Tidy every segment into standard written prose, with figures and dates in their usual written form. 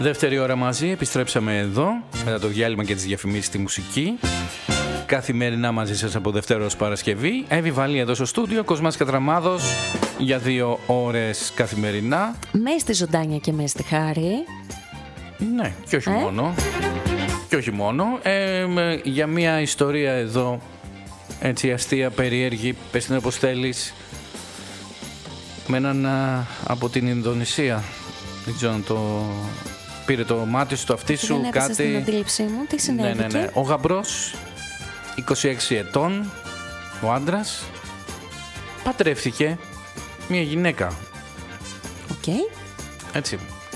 Δεύτερη ώρα μαζί, επιστρέψαμε εδώ μετά το διάλειμμα και τις διαφημίσεις στη μουσική. Καθημερινά μαζί σας από Δευτέρα ως Παρασκευή. Εύη Βαλή εδώ στο στούντιο, Κοσμάς Κατραμάδος για 2 ώρες καθημερινά. Μες στη ζωντάνια και μες στη χάρη. Ναι, και όχι μόνο. Και όχι μόνο. Για μια ιστορία εδώ, έτσι αστεία, περίεργη, πες την όπως θέλεις, με έναν από την Ινδονησία. Δεν ξέρω αν το πήρε το μάτι σου, το αυτί σου, δεν κάτι. Στην αντίληψή μου, τι συνέβη? Ναι. Ο γαμπρός, 26 ετών, ο άντρας, παντρεύτηκε μια γυναίκα. Οκ. Έτσι.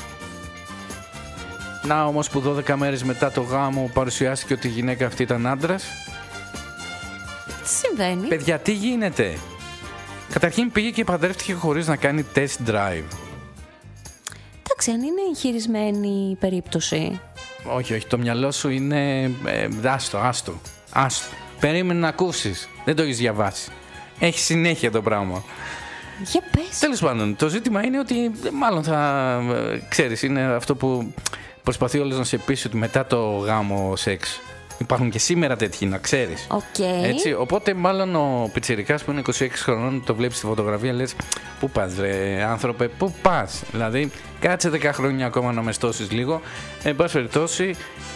Να όμως που 12 μέρες μετά το γάμο παρουσιάστηκε ότι η γυναίκα αυτή ήταν άντρας. Τι συμβαίνει? Παιδιά, τι γίνεται? Καταρχήν πήγε και παντρεύτηκε χωρίς να κάνει test drive. Εντάξει, αν είναι εγχειρισμένη η περίπτωση. Όχι, το μυαλό σου είναι... Άστο. Περίμενε να ακούσεις. Δεν το έχεις διαβάσει. Έχει συνέχεια το πράγμα. Για πες. Τέλος πάντων, το ζήτημα είναι ότι μάλλον θα... Ξέρεις, είναι αυτό που προσπαθεί όλος να σε πείσει ότι μετά το γάμο σεξ υπάρχουν και σήμερα τέτοιοι, να ξέρεις. Έτσι, οπότε μάλλον ο πιτσιρικάς που είναι 26 χρονών το βλέπεις στη φωτογραφία, λες πού πας ρε άνθρωπε, πού πας? Δηλαδή κάτσε 10 χρόνια ακόμα να μεστώσεις λίγο. Εν πάση περιπτώσει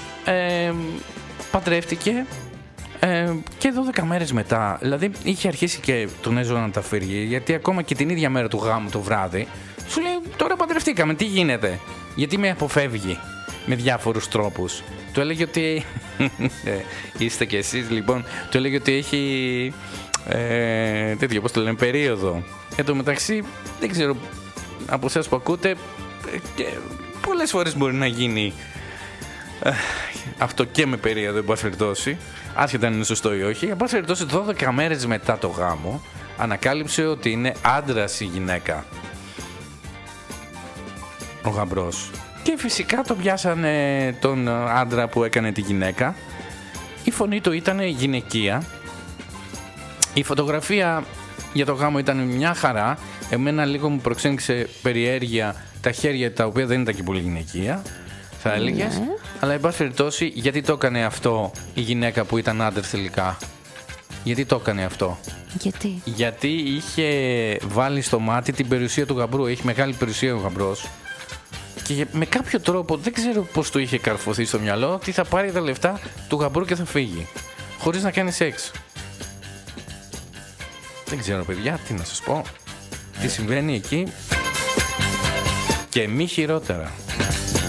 παντρεύτηκε και 12 μέρες μετά, δηλαδή είχε αρχίσει και τον έζωνα να τα φύργει, γιατί ακόμα και την ίδια μέρα του γάμου το βράδυ σου λέει τώρα παντρευτήκαμε, τι γίνεται? Γιατί με αποφεύγει με διάφορους τρόπους. Του έλεγε ότι είστε κι εσείς λοιπόν, του έλεγε ότι έχει τέτοιο, πώς το λένε, περίοδο. Εν τω μεταξύ δεν ξέρω από εσάς που ακούτε, και πολλές φορές μπορεί να γίνει αυτό και με περίοδο, εν πάση περιπτώσει, άσχετα αν είναι σωστό ή όχι. Εν πάση περιπτώσει 12 μέρες μετά το γάμο ανακάλυψε ότι είναι άντρας η γυναίκα, ο γαμπρός. Και φυσικά το πιάσανε τον άντρα που έκανε τη γυναίκα. Η φωνή του ήταν γυναικεία. Η φωτογραφία για το γάμο ήταν μια χαρά. Εμένα λίγο μου προξένησε περιέργεια τα χέρια, τα οποία δεν ήταν και πολύ γυναικεία, θα έλεγες. Ναι. Αλλά εν πάση περιπτώσει, γιατί το έκανε αυτό η γυναίκα που ήταν άντρας τελικά? Γιατί το έκανε αυτό? Γιατί είχε βάλει στο μάτι την περιουσία του γαμπρού. Έχει μεγάλη περιουσία ο γαμπρός. Και με κάποιο τρόπο, δεν ξέρω πώς το είχε καρφωθεί στο μυαλό, ότι θα πάρει τα λεφτά του γαμπρού και θα φύγει χωρίς να κάνει σεξ. Δεν ξέρω παιδιά, τι να σας πω, τι συμβαίνει εκεί, και μη χειρότερα.